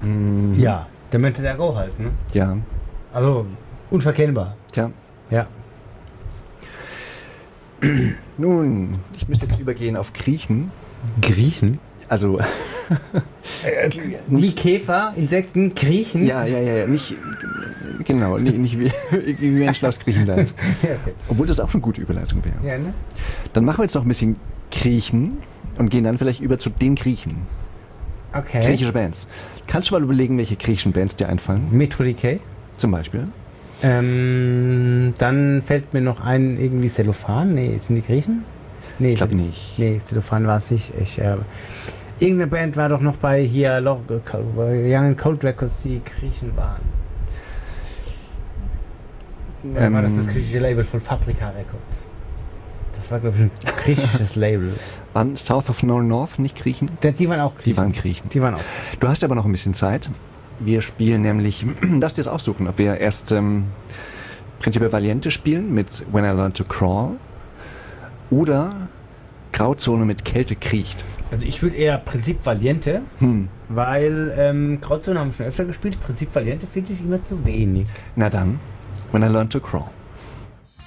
Mhm. Ja, Demented Ergo halt, ne? Ja. Also, unverkennbar. Tja. Ja. Nun, ich müsste jetzt übergehen auf Kriechen. Griechen? Also. Wie Käfer, Insekten, Kriechen? Ja. Nicht, genau, nicht wie ein Schloss Griechenland. Okay. Obwohl das auch eine gute Überleitung wäre. Ja, ne? Dann machen wir jetzt noch ein bisschen Kriechen und gehen dann vielleicht über zu den Griechen. Okay. Griechische Bands. Kannst du mal überlegen, welche griechischen Bands dir einfallen? Metro Decay. Zum Beispiel? Dann fällt mir noch ein, irgendwie Cellophan. Nee, sind die Griechen? Nee, Ich glaube nicht. Nee, Cellophan war es nicht. Irgendeine Band war doch noch bei hier Young and Cold Records, die Griechen waren. War das griechische Label von Fabrica Records? Das war, glaube ich, ein griechisches Label. Waren South of No North nicht Griechen? Die waren auch Griechen. Die waren Griechen. Die waren auch. Du hast aber noch ein bisschen Zeit. Wir spielen nämlich, darfst dir das aussuchen, ob wir erst prinzipiell Valiente spielen mit When I Learned to Crawl oder Grauzone mit Kälte kriecht. Also ich würde eher Prinzip Valiente, weil Grauzone haben wir schon öfter gespielt. Prinzip Valiente finde ich immer zu wenig. Na dann, When I Learned to Crawl.